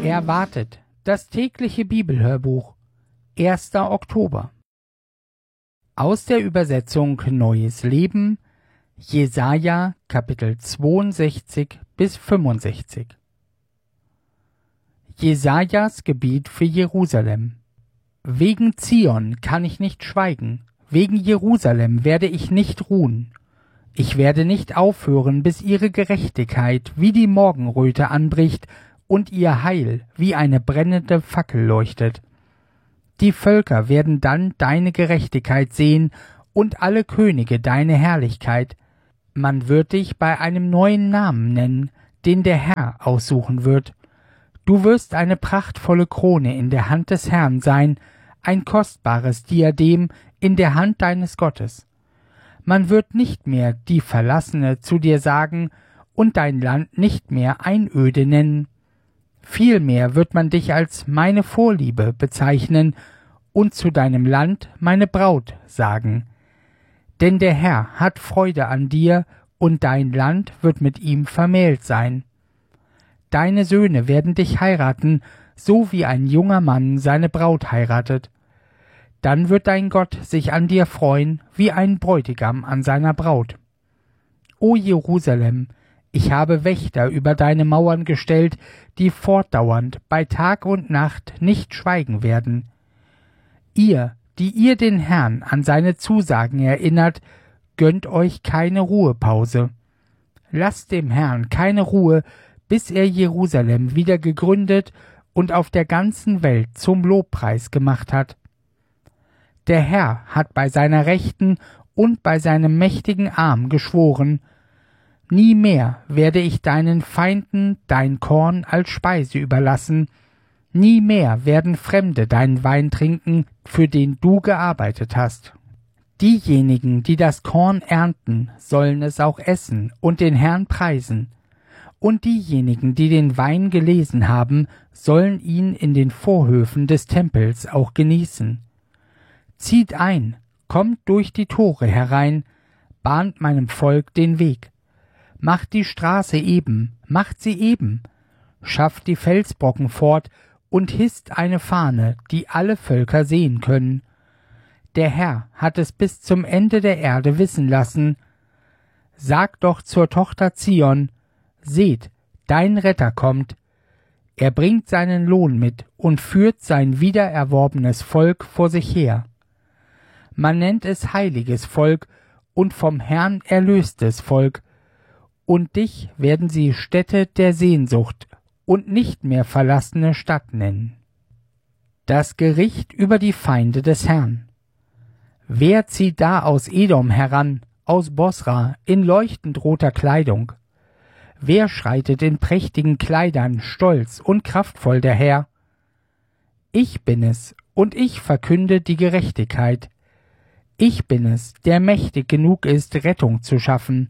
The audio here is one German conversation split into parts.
Erwartet, das tägliche Bibelhörbuch, 1. Oktober. Aus der Übersetzung Neues Leben, Jesaja, Kapitel 62 bis 65. Jesajas Gebet für Jerusalem. Wegen Zion kann ich nicht schweigen, wegen Jerusalem werde ich nicht ruhen. Ich werde nicht aufhören, bis ihre Gerechtigkeit wie die Morgenröte anbricht und ihr Heil wie eine brennende Fackel leuchtet. Die Völker werden dann deine Gerechtigkeit sehen und alle Könige deine Herrlichkeit. Man wird dich bei einem neuen Namen nennen, den der Herr aussuchen wird. Du wirst eine prachtvolle Krone in der Hand des Herrn sein, ein kostbares Diadem in der Hand deines Gottes. Man wird nicht mehr die Verlassene zu dir sagen und dein Land nicht mehr Einöde nennen. Vielmehr wird man dich als meine Vorliebe bezeichnen und zu deinem Land meine Braut sagen. Denn der Herr hat Freude an dir und dein Land wird mit ihm vermählt sein. Deine Söhne werden dich heiraten, so wie ein junger Mann seine Braut heiratet. Dann wird dein Gott sich an dir freuen, wie ein Bräutigam an seiner Braut. O Jerusalem, ich habe Wächter über deine Mauern gestellt, die fortdauernd bei Tag und Nacht nicht schweigen werden. Ihr, die ihr den Herrn an seine Zusagen erinnert, gönnt euch keine Ruhepause. Lasst dem Herrn keine Ruhe, bis er Jerusalem wieder gegründet und auf der ganzen Welt zum Lobpreis gemacht hat. Der Herr hat bei seiner Rechten und bei seinem mächtigen Arm geschworen, nie mehr werde ich deinen Feinden dein Korn als Speise überlassen, nie mehr werden Fremde deinen Wein trinken, für den du gearbeitet hast. Diejenigen, die das Korn ernten, sollen es auch essen und den Herrn preisen. Und diejenigen, die den Wein gelesen haben, sollen ihn in den Vorhöfen des Tempels auch genießen. Zieht ein, kommt durch die Tore herein, bahnt meinem Volk den Weg. Macht die Straße eben, macht sie eben, schafft die Felsbrocken fort und hisst eine Fahne, die alle Völker sehen können. Der Herr hat es bis zum Ende der Erde wissen lassen. Sagt doch zur Tochter Zion, seht, dein Retter kommt. Er bringt seinen Lohn mit und führt sein wiedererworbenes Volk vor sich her. Man nennt es heiliges Volk und vom Herrn erlöstes Volk. Und dich werden sie Stätte der Sehnsucht und nicht mehr verlassene Stadt nennen. Das Gericht über die Feinde des Herrn. Wer zieht da aus Edom heran, aus Bosra, in leuchtend roter Kleidung? Wer schreitet in prächtigen Kleidern, stolz und kraftvoll daher? Ich bin es, und ich verkünde die Gerechtigkeit. Ich bin es, der mächtig genug ist, Rettung zu schaffen.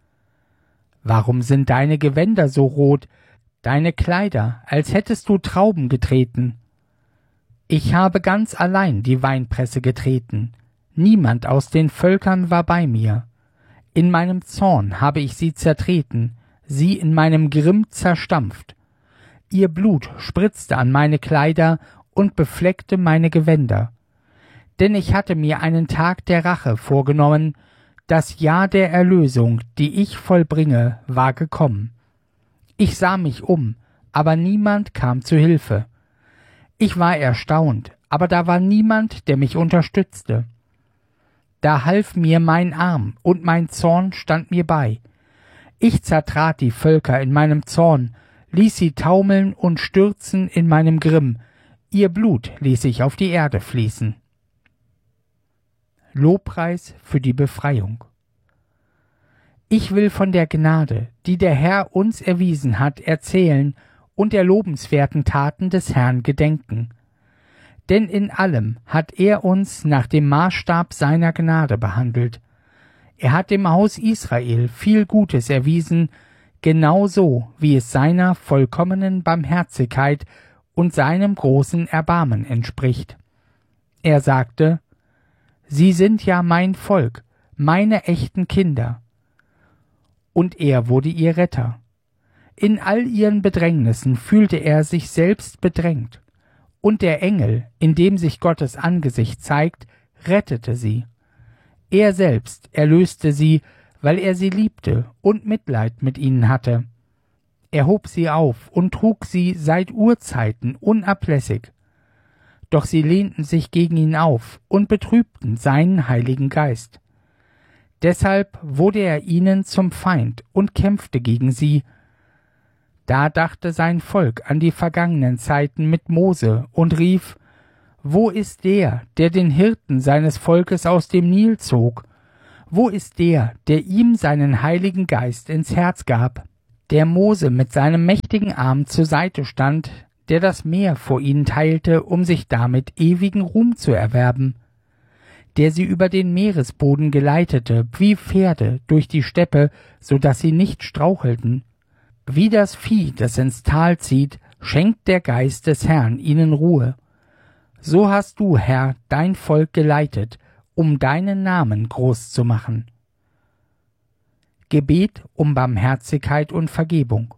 Warum sind deine Gewänder so rot, deine Kleider, als hättest du Trauben getreten? Ich habe ganz allein die Weinpresse getreten. Niemand aus den Völkern war bei mir. In meinem Zorn habe ich sie zertreten, sie in meinem Grimm zerstampft. Ihr Blut spritzte an meine Kleider und befleckte meine Gewänder. Denn ich hatte mir einen Tag der Rache vorgenommen, das Jahr der Erlösung, die ich vollbringe, war gekommen. Ich sah mich um, aber niemand kam zu Hilfe. Ich war erstaunt, aber da war niemand, der mich unterstützte. Da half mir mein Arm und mein Zorn stand mir bei. Ich zertrat die Völker in meinem Zorn, ließ sie taumeln und stürzen in meinem Grimm. Ihr Blut ließ ich auf die Erde fließen. Lobpreis für die Befreiung. Ich will von der Gnade, die der Herr uns erwiesen hat, erzählen und der lobenswerten Taten des Herrn gedenken. Denn in allem hat er uns nach dem Maßstab seiner Gnade behandelt. Er hat dem Haus Israel viel Gutes erwiesen, genauso wie es seiner vollkommenen Barmherzigkeit und seinem großen Erbarmen entspricht. Er sagte, Sie sind ja mein Volk, meine echten Kinder. Und er wurde ihr Retter. In all ihren Bedrängnissen fühlte er sich selbst bedrängt. Und der Engel, in dem sich Gottes Angesicht zeigt, rettete sie. Er selbst erlöste sie, weil er sie liebte und Mitleid mit ihnen hatte. Er hob sie auf und trug sie seit Urzeiten unablässig. Doch sie lehnten sich gegen ihn auf und betrübten seinen Heiligen Geist. Deshalb wurde er ihnen zum Feind und kämpfte gegen sie. Da dachte sein Volk an die vergangenen Zeiten mit Mose und rief: Wo ist der den Hirten seines Volkes aus dem Nil zog? Wo ist der ihm seinen Heiligen Geist ins Herz gab? Der Mose mit seinem mächtigen Arm zur Seite stand, der das Meer vor ihnen teilte, um sich damit ewigen Ruhm zu erwerben, der sie über den Meeresboden geleitete, wie Pferde durch die Steppe, so dass sie nicht strauchelten. Wie das Vieh, das ins Tal zieht, schenkt der Geist des Herrn ihnen Ruhe. So hast du, Herr, dein Volk geleitet, um deinen Namen groß zu machen. Gebet um Barmherzigkeit und Vergebung.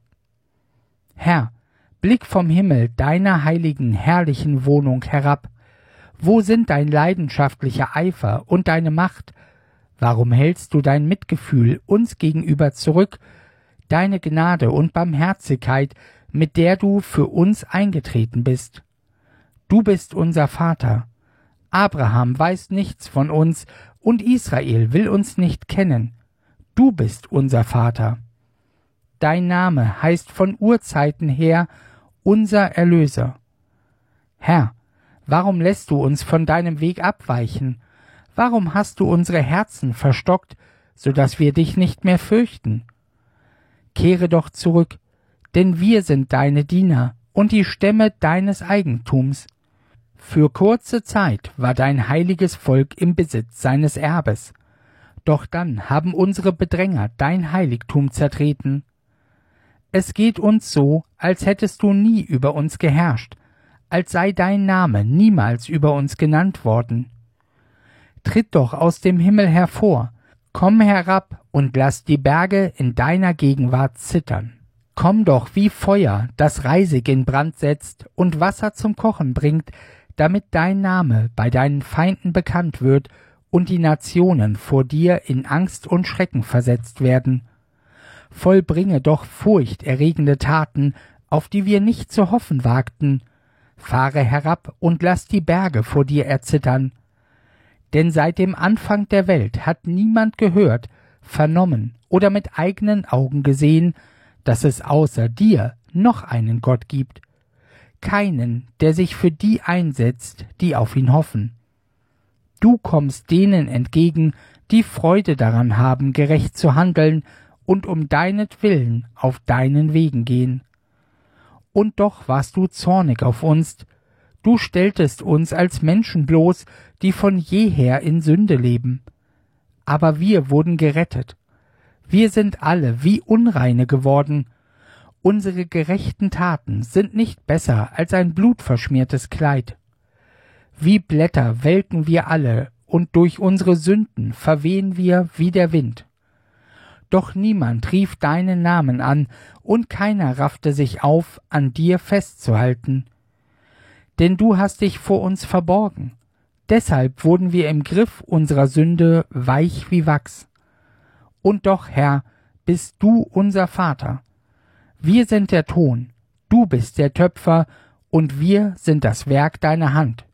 Herr, blick vom Himmel deiner heiligen, herrlichen Wohnung herab. Wo sind dein leidenschaftlicher Eifer und deine Macht? Warum hältst du dein Mitgefühl uns gegenüber zurück, deine Gnade und Barmherzigkeit, mit der du für uns eingetreten bist? Du bist unser Vater. Abraham weiß nichts von uns und Israel will uns nicht kennen. Du bist unser Vater. Dein Name heißt von Urzeiten her unser Erlöser. Herr, warum lässt du uns von deinem Weg abweichen? Warum hast du unsere Herzen verstockt, so dass wir dich nicht mehr fürchten? Kehre doch zurück, denn wir sind deine Diener und die Stämme deines Eigentums. Für kurze Zeit war dein heiliges Volk im Besitz seines Erbes. Doch dann haben unsere Bedränger dein Heiligtum zertreten. Es geht uns so, als hättest du nie über uns geherrscht, als sei dein Name niemals über uns genannt worden. Tritt doch aus dem Himmel hervor, komm herab und lass die Berge in deiner Gegenwart zittern. Komm doch wie Feuer, das Reisig in Brand setzt und Wasser zum Kochen bringt, damit dein Name bei deinen Feinden bekannt wird und die Nationen vor dir in Angst und Schrecken versetzt werden. Vollbringe doch furchterregende Taten, auf die wir nicht zu hoffen wagten. Fahre herab und lass die Berge vor dir erzittern. Denn seit dem Anfang der Welt hat niemand gehört, vernommen oder mit eigenen Augen gesehen, dass es außer dir noch einen Gott gibt. Keinen, der sich für die einsetzt, die auf ihn hoffen. Du kommst denen entgegen, die Freude daran haben, gerecht zu handeln und um deinetwillen auf deinen Wegen gehen. Und doch warst du zornig auf uns, du stelltest uns als Menschen bloß, die von jeher in Sünde leben. Aber wir wurden gerettet. Wir sind alle wie Unreine geworden. Unsere gerechten Taten sind nicht besser als ein blutverschmiertes Kleid. Wie Blätter welken wir alle, und durch unsere Sünden verwehen wir wie der Wind. Doch niemand rief deinen Namen an, und keiner raffte sich auf, an dir festzuhalten. Denn du hast dich vor uns verborgen. Deshalb wurden wir im Griff unserer Sünde weich wie Wachs. Und doch, Herr, bist du unser Vater. Wir sind der Ton, du bist der Töpfer, und wir sind das Werk deiner Hand.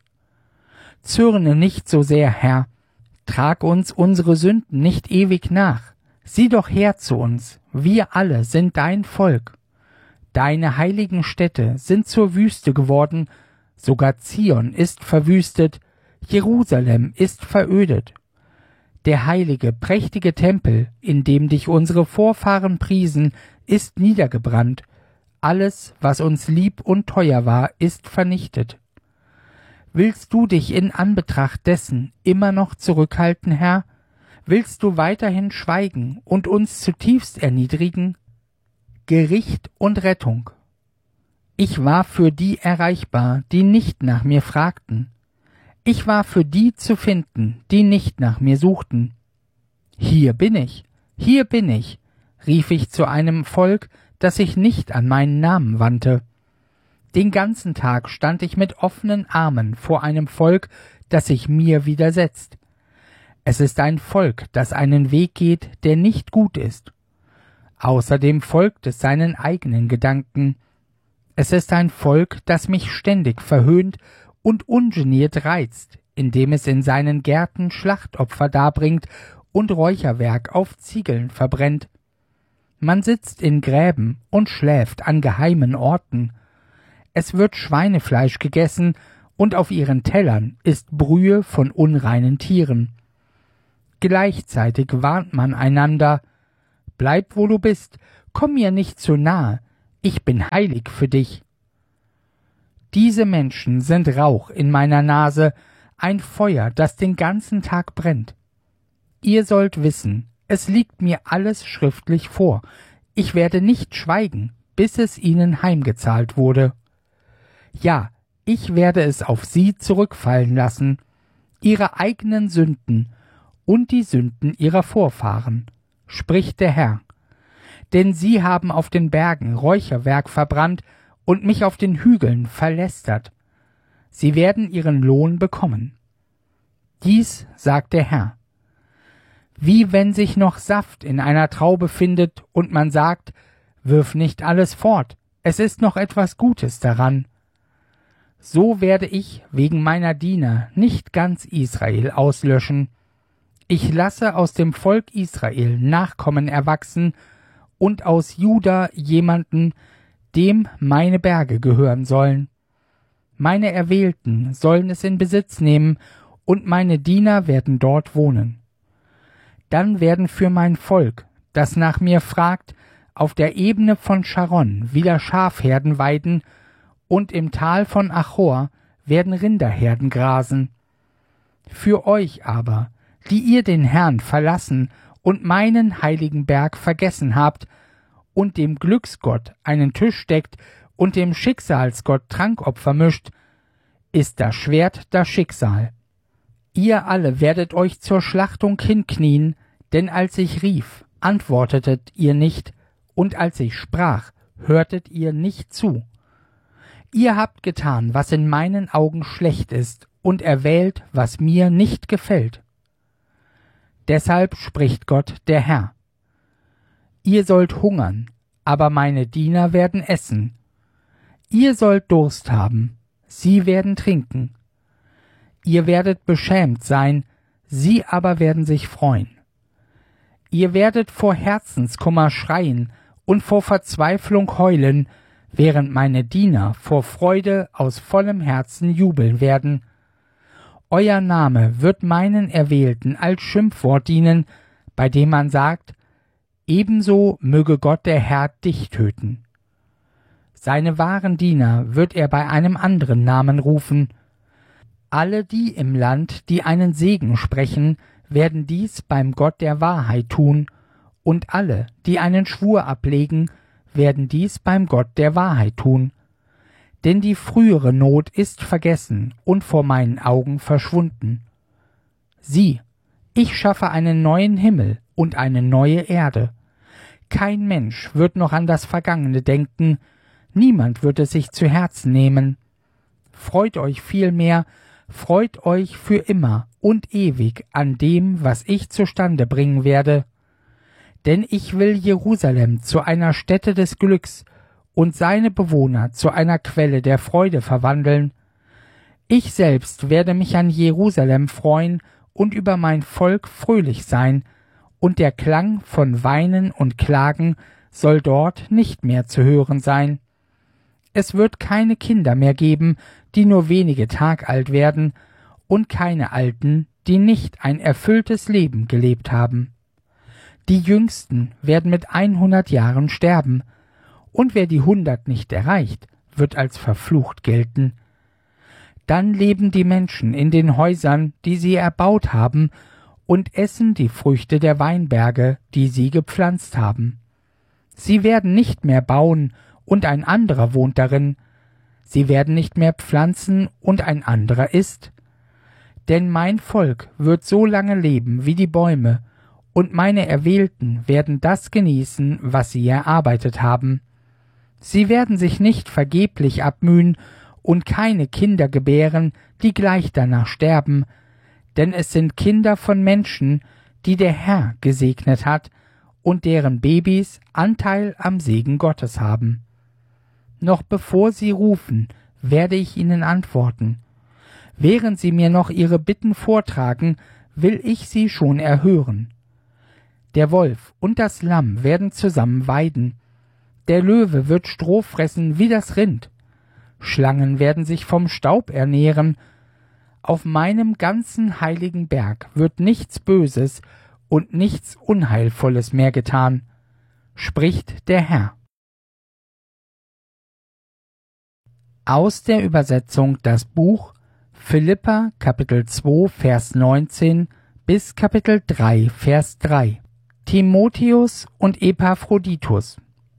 Zürne nicht so sehr, Herr, trag uns unsere Sünden nicht ewig nach. Sieh doch her zu uns, wir alle sind dein Volk. Deine heiligen Städte sind zur Wüste geworden, sogar Zion ist verwüstet, Jerusalem ist verödet. Der heilige, prächtige Tempel, in dem dich unsere Vorfahren priesen, ist niedergebrannt. Alles, was uns lieb und teuer war, ist vernichtet. Willst du dich in Anbetracht dessen immer noch zurückhalten, Herr? Willst du weiterhin schweigen und uns zutiefst erniedrigen? Gericht und Rettung. Ich war für die erreichbar, die nicht nach mir fragten. Ich war für die zu finden, die nicht nach mir suchten. Hier bin ich, rief ich zu einem Volk, dass ich nicht an meinen Namen wandte. Den ganzen Tag stand ich mit offenen Armen vor einem Volk, das sich mir widersetzt. Es ist ein Volk, das einen Weg geht, der nicht gut ist. Außerdem folgt es seinen eigenen Gedanken. Es ist ein Volk, das mich ständig verhöhnt und ungeniert reizt, indem es in seinen Gärten Schlachtopfer darbringt und Räucherwerk auf Ziegeln verbrennt. Man sitzt in Gräben und schläft an geheimen Orten. Es wird Schweinefleisch gegessen, und auf ihren Tellern ist Brühe von unreinen Tieren. Gleichzeitig warnt man einander: Bleib, wo du bist, komm mir nicht zu nahe, ich bin heilig für dich. Diese Menschen sind Rauch in meiner Nase, ein Feuer, das den ganzen Tag brennt. Ihr sollt wissen, es liegt mir alles schriftlich vor. Ich werde nicht schweigen, bis es ihnen heimgezahlt wurde. Ja, ich werde es auf sie zurückfallen lassen, ihre eigenen Sünden und die Sünden ihrer Vorfahren, spricht der Herr. Denn sie haben auf den Bergen Räucherwerk verbrannt und mich auf den Hügeln verlästert. Sie werden ihren Lohn bekommen. Dies sagt der Herr. Wie wenn sich noch Saft in einer Traube findet und man sagt: Wirf nicht alles fort, es ist noch etwas Gutes daran. So werde ich wegen meiner Diener nicht ganz Israel auslöschen. Ich lasse aus dem Volk Israel Nachkommen erwachsen und aus Juda jemanden, dem meine Berge gehören sollen. Meine Erwählten sollen es in Besitz nehmen, und meine Diener werden dort wohnen. Dann werden für mein Volk, das nach mir fragt, auf der Ebene von Sharon wieder Schafherden weiden, und im Tal von Achor werden Rinderherden grasen. Für euch aber, die ihr den Herrn verlassen und meinen heiligen Berg vergessen habt und dem Glücksgott einen Tisch deckt und dem Schicksalsgott Trankopfer mischt, ist das Schwert das Schicksal. Ihr alle werdet euch zur Schlachtung hinknien, denn als ich rief, antwortetet ihr nicht, und als ich sprach, hörtet ihr nicht zu. Ihr habt getan, was in meinen Augen schlecht ist, und erwählt, was mir nicht gefällt. Deshalb spricht Gott der Herr: Ihr sollt hungern, aber meine Diener werden essen. Ihr sollt Durst haben, sie werden trinken. Ihr werdet beschämt sein, sie aber werden sich freuen. Ihr werdet vor Herzenskummer schreien und vor Verzweiflung heulen, während meine Diener vor Freude aus vollem Herzen jubeln werden. Euer Name wird meinen Erwählten als Schimpfwort dienen, bei dem man sagt: Ebenso möge Gott der Herr dich töten. Seine wahren Diener wird er bei einem anderen Namen rufen. Alle die im Land, die einen Segen sprechen, werden dies beim Gott der Wahrheit tun, und alle, die einen Schwur ablegen, werden dies beim Gott der Wahrheit tun. Denn die frühere Not ist vergessen und vor meinen Augen verschwunden. Sieh, ich schaffe einen neuen Himmel und eine neue Erde. Kein Mensch wird noch an das Vergangene denken, niemand wird es sich zu Herzen nehmen. Freut euch vielmehr, freut euch für immer und ewig an dem, was ich zustande bringen werde. Denn ich will Jerusalem zu einer Stätte des Glücks und seine Bewohner zu einer Quelle der Freude verwandeln. Ich selbst werde mich an Jerusalem freuen und über mein Volk fröhlich sein, und der Klang von Weinen und Klagen soll dort nicht mehr zu hören sein. Es wird keine Kinder mehr geben, die nur wenige Tag alt werden, und keine Alten, die nicht ein erfülltes Leben gelebt haben. Die Jüngsten werden mit 100 Jahren sterben, und wer die 100 nicht erreicht, wird als verflucht gelten. Dann leben die Menschen in den Häusern, die sie erbaut haben, und essen die Früchte der Weinberge, die sie gepflanzt haben. Sie werden nicht mehr bauen, und ein anderer wohnt darin. Sie werden nicht mehr pflanzen, und ein anderer isst. Denn mein Volk wird so lange leben wie die Bäume, und meine Erwählten werden das genießen, was sie erarbeitet haben. Sie werden sich nicht vergeblich abmühen und keine Kinder gebären, die gleich danach sterben, denn es sind Kinder von Menschen, die der Herr gesegnet hat und deren Babys Anteil am Segen Gottes haben. Noch bevor sie rufen, werde ich ihnen antworten. Während sie mir noch ihre Bitten vortragen, will ich sie schon erhören. Der Wolf und das Lamm werden zusammen weiden. Der Löwe wird Stroh fressen wie das Rind. Schlangen werden sich vom Staub ernähren. Auf meinem ganzen heiligen Berg wird nichts Böses und nichts Unheilvolles mehr getan, spricht der Herr. Aus der Übersetzung das Buch Philipper Kapitel 2 Vers 19 bis Kapitel 3 Vers 3. Timotheus und Epaphroditus.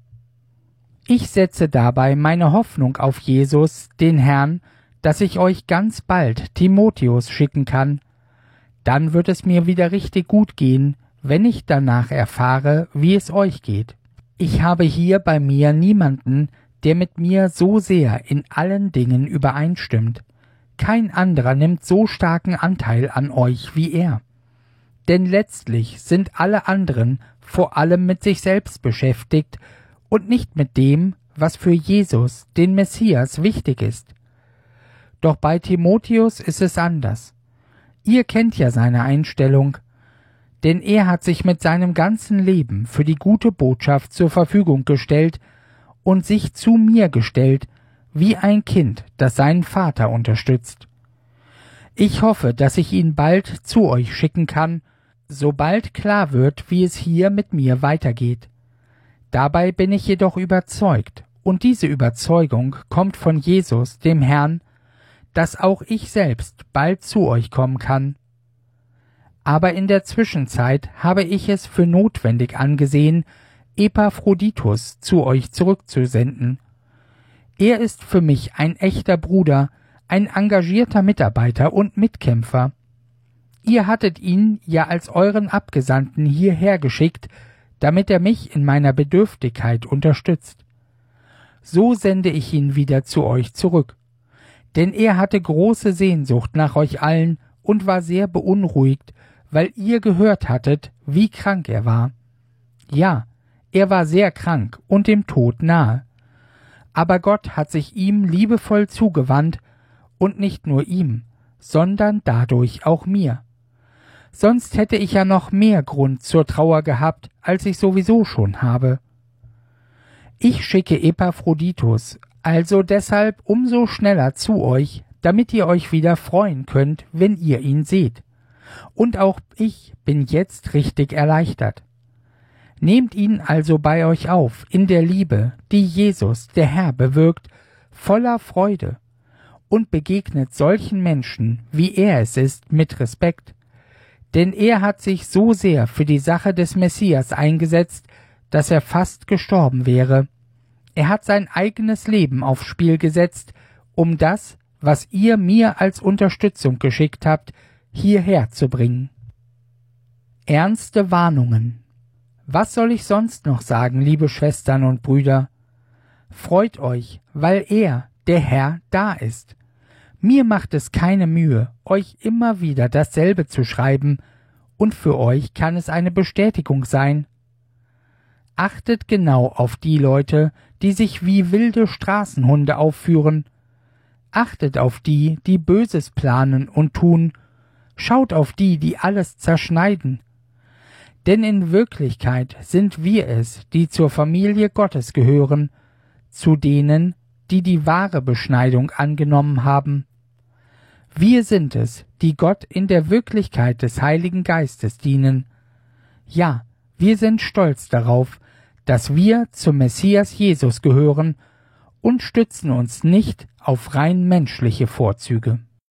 Ich setze dabei meine Hoffnung auf Jesus, den Herrn, dass ich euch ganz bald Timotheus schicken kann. Dann wird es mir wieder richtig gut gehen, wenn ich danach erfahre, wie es euch geht. Ich habe hier bei mir niemanden, der mit mir so sehr in allen Dingen übereinstimmt. Kein anderer nimmt so starken Anteil an euch wie er. Denn letztlich sind alle anderen vor allem mit sich selbst beschäftigt und nicht mit dem, was für Jesus, den Messias, wichtig ist. Doch bei Timotheus ist es anders. Ihr kennt ja seine Einstellung, denn er hat sich mit seinem ganzen Leben für die gute Botschaft zur Verfügung gestellt und sich zu mir gestellt, wie ein Kind, das seinen Vater unterstützt. Ich hoffe, dass ich ihn bald zu euch schicken kann, sobald klar wird, wie es hier mit mir weitergeht. Dabei bin ich jedoch überzeugt, und diese Überzeugung kommt von Jesus, dem Herrn, dass auch ich selbst bald zu euch kommen kann. Aber in der Zwischenzeit habe ich es für notwendig angesehen, Epaphroditus zu euch zurückzusenden. Er ist für mich ein echter Bruder, ein engagierter Mitarbeiter und Mitkämpfer. Ihr hattet ihn ja als euren Abgesandten hierher geschickt, damit er mich in meiner Bedürftigkeit unterstützt. So sende ich ihn wieder zu euch zurück. Denn er hatte große Sehnsucht nach euch allen und war sehr beunruhigt, weil ihr gehört hattet, wie krank er war. Ja, er war sehr krank und dem Tod nahe. Aber Gott hat sich ihm liebevoll zugewandt, und nicht nur ihm, sondern dadurch auch mir. Sonst hätte ich ja noch mehr Grund zur Trauer gehabt, als ich sowieso schon habe. Ich schicke Epaphroditus also deshalb umso schneller zu euch, damit ihr euch wieder freuen könnt, wenn ihr ihn seht. Und auch ich bin jetzt richtig erleichtert. Nehmt ihn also bei euch auf, in der Liebe, die Jesus, der Herr, bewirkt, voller Freude, und begegnet solchen Menschen, wie er es ist, mit Respekt. Denn er hat sich so sehr für die Sache des Messias eingesetzt, dass er fast gestorben wäre. Er hat sein eigenes Leben aufs Spiel gesetzt, um das, was ihr mir als Unterstützung geschickt habt, hierher zu bringen. Ernste Warnungen. Was soll ich sonst noch sagen, liebe Schwestern und Brüder? Freut euch, weil er, der Herr, da ist. Mir macht es keine Mühe, euch immer wieder dasselbe zu schreiben, und für euch kann es eine Bestätigung sein. Achtet genau auf die Leute, die sich wie wilde Straßenhunde aufführen. Achtet auf die, die Böses planen und tun. Schaut auf die, die alles zerschneiden. Denn in Wirklichkeit sind wir es, die zur Familie Gottes gehören, zu denen, die die wahre Beschneidung angenommen haben. Wir sind es, die Gott in der Wirklichkeit des Heiligen Geistes dienen. Ja, wir sind stolz darauf, dass wir zum Messias Jesus gehören und stützen uns nicht auf rein menschliche Vorzüge.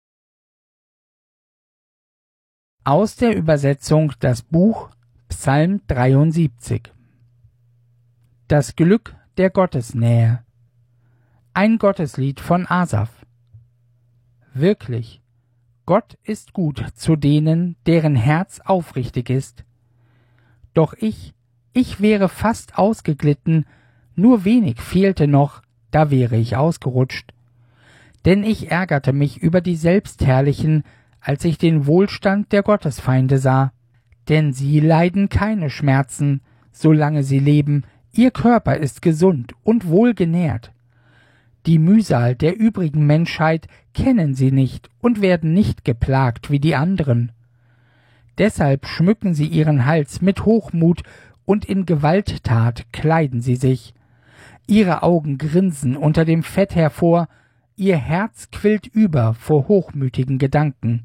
Aus der Übersetzung das Buch Psalm 73. Das Glück der Gottesnähe. Ein Gotteslied von Asaf. Wirklich, Gott ist gut zu denen, deren Herz aufrichtig ist. Doch ich wäre fast ausgeglitten, Nur wenig fehlte noch, da wäre ich ausgerutscht. Denn ich ärgerte mich über die Selbstherrlichen, als ich den Wohlstand der Gottesfeinde sah. Denn sie leiden keine Schmerzen, solange sie leben, ihr Körper ist gesund und wohlgenährt. Die Mühsal der übrigen Menschheit kennen sie nicht und werden nicht geplagt wie die anderen. Deshalb schmücken sie ihren Hals mit Hochmut und in Gewalttat kleiden sie sich. Ihre Augen grinsen unter dem Fett hervor, ihr Herz quillt über vor hochmütigen Gedanken.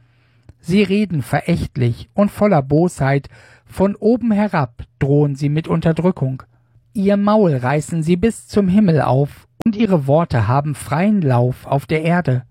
Sie reden verächtlich und voller Bosheit, von oben herab drohen sie mit Unterdrückung. Ihr Maul reißen sie bis zum Himmel auf, und ihre Worte haben freien Lauf auf der Erde.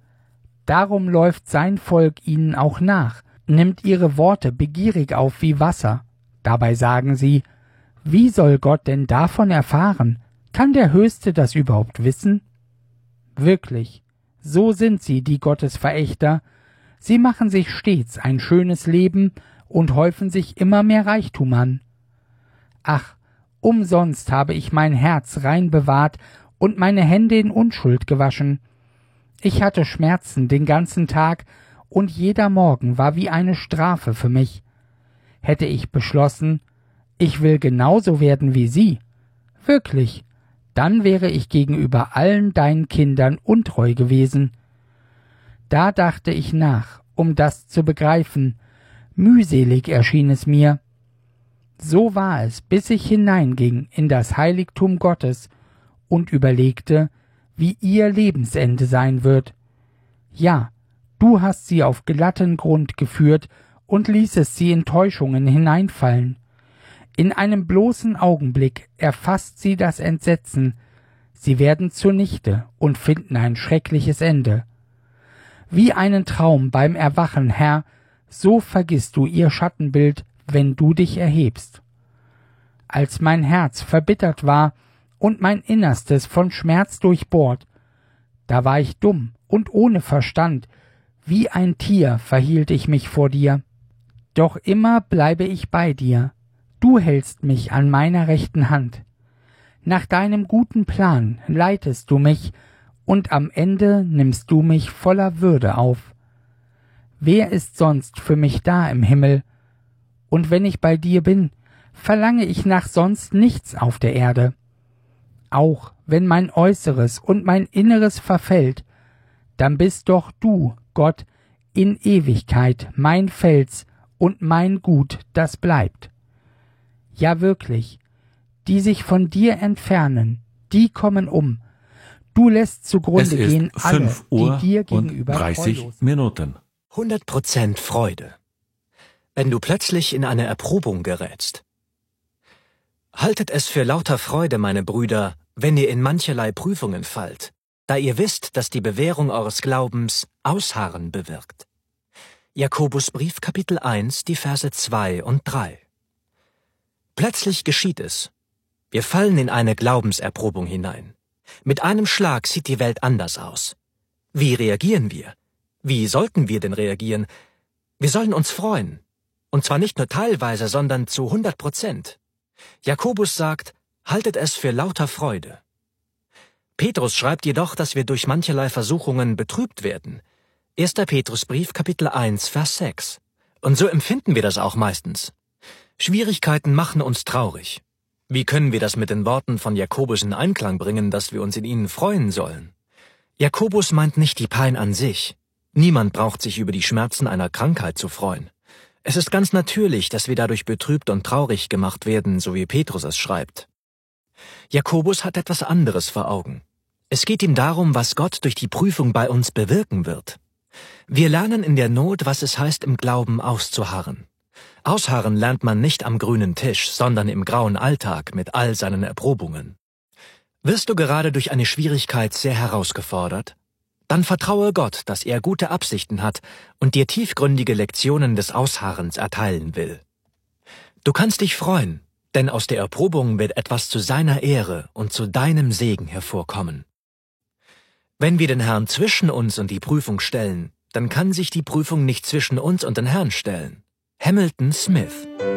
Darum läuft sein Volk ihnen auch nach, nimmt ihre Worte begierig auf wie Wasser. Dabei sagen sie, wie soll Gott denn davon erfahren? Kann der Höchste das überhaupt wissen? Wirklich, so sind sie, die Gottesverächter. Sie machen sich stets ein schönes Leben und häufen sich immer mehr Reichtum an. Ach, umsonst habe ich mein Herz rein bewahrt und meine Hände in Unschuld gewaschen. Ich hatte Schmerzen den ganzen Tag, und jeder Morgen war wie eine Strafe für mich. Hätte ich beschlossen, ich will genauso werden wie Sie, wirklich, dann wäre ich gegenüber allen deinen Kindern untreu gewesen. Da dachte ich nach, um das zu begreifen, mühselig erschien es mir. So war es, bis ich hineinging in das Heiligtum Gottes und überlegte, wie ihr Lebensende sein wird. Ja, du hast sie auf glatten Grund geführt und ließest sie in Täuschungen hineinfallen. In einem bloßen Augenblick erfasst sie das Entsetzen, sie werden zunichte und finden ein schreckliches Ende. Wie einen Traum beim Erwachen, Herr, so vergisst du ihr Schattenbild, wenn du dich erhebst. Als mein Herz verbittert war und mein Innerstes von Schmerz durchbohrt, da war ich dumm und ohne Verstand, wie ein Tier verhielt ich mich vor dir. Doch immer bleibe ich bei dir, du hältst mich an meiner rechten Hand. Nach deinem guten Plan leitest du mich, und am Ende nimmst du mich voller Würde auf. Wer ist sonst für mich da im Himmel? Und wenn ich bei dir bin, verlange ich nach sonst nichts auf der Erde. Auch wenn mein Äußeres und mein Inneres verfällt, dann bist doch du, Gott, in Ewigkeit mein Fels und mein Gut, das bleibt. Ja wirklich, die sich von dir entfernen, die kommen um. Du lässt zugrunde gehen alle, die dir gegenüber 30 Minuten. 100% Freude. Wenn du plötzlich in eine Erprobung gerätst. Haltet es für lauter Freude, meine Brüder, wenn ihr in mancherlei Prüfungen fallt, da ihr wisst, dass die Bewährung eures Glaubens Ausharren bewirkt. Jakobusbrief, Kapitel 1, die Verse 2 und 3. Plötzlich geschieht es. Wir fallen in eine Glaubenserprobung hinein. Mit einem Schlag sieht die Welt anders aus. Wie reagieren wir? Wie sollten wir denn reagieren? Wir sollen uns freuen. Und zwar nicht nur teilweise, sondern zu 100%. Jakobus sagt, haltet es für lauter Freude. Petrus schreibt jedoch, dass wir durch mancherlei Versuchungen betrübt werden. 1. Petrusbrief, Kapitel 1, Vers 6. Und so empfinden wir das auch meistens. Schwierigkeiten machen uns traurig. Wie können wir das mit den Worten von Jakobus in Einklang bringen, dass wir uns in ihnen freuen sollen? Jakobus meint nicht die Pein an sich. Niemand braucht sich über die Schmerzen einer Krankheit zu freuen. Es ist ganz natürlich, dass wir dadurch betrübt und traurig gemacht werden, so wie Petrus es schreibt. Jakobus hat etwas anderes vor Augen. Es geht ihm darum, was Gott durch die Prüfung bei uns bewirken wird. Wir lernen in der Not, was es heißt, im Glauben auszuharren. Ausharren lernt man nicht am grünen Tisch, sondern im grauen Alltag mit all seinen Erprobungen. Wirst du gerade durch eine Schwierigkeit sehr herausgefordert? Dann vertraue Gott, dass er gute Absichten hat und dir tiefgründige Lektionen des Ausharrens erteilen will. Du kannst dich freuen, denn aus der Erprobung wird etwas zu seiner Ehre und zu deinem Segen hervorkommen. Wenn wir den Herrn zwischen uns und die Prüfung stellen, dann kann sich die Prüfung nicht zwischen uns und den Herrn stellen. Hamilton Smith.